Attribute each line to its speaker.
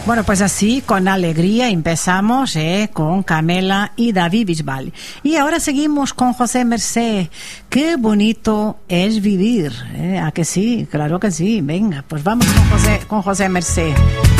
Speaker 1: Bueno, pues así, con alegría, empezamos con Camela y David Bisbal. Y ahora seguimos con José Mercé. Qué bonito es vivir. ¿A que sí? Claro que sí. Venga, pues vamos con José Mercé.